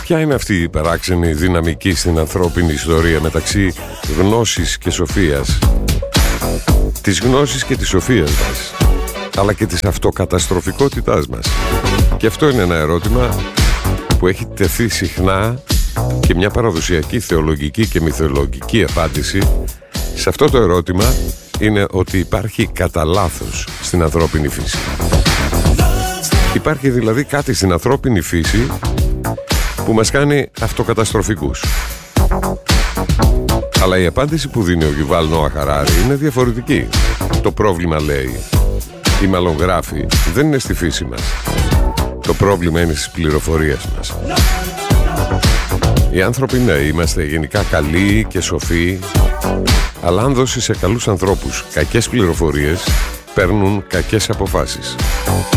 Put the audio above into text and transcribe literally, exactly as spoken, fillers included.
Ποια είναι αυτή η παράξενη δυναμική στην ανθρώπινη ιστορία μεταξύ γνώσης και σοφίας, της γνώσης και της σοφίας μας, αλλά και της αυτοκαταστροφικότητάς μας? Και αυτό είναι ένα ερώτημα που έχει τεθεί συχνά, και μια παραδοσιακή θεολογική και μυθολογική απάντηση σε αυτό το ερώτημα είναι ότι υπάρχει κατά λάθος στην ανθρώπινη φύση. Υπάρχει δηλαδή κάτι στην ανθρώπινη φύση που μας κάνει αυτοκαταστροφικούς. Αλλά η απάντηση που δίνει ο Γιουβάλ Νόα Χαράρι είναι διαφορετική. Το πρόβλημα, λέει, ή μάλλον γράφει, δεν είναι στη φύση μας. Το πρόβλημα είναι στις πληροφορίες μας. Οι άνθρωποι, ναι, είμαστε γενικά καλοί και σοφοί, αλλά αν δώσεις σε καλούς ανθρώπους κακές πληροφορίες, παίρνουν κακές αποφάσεις.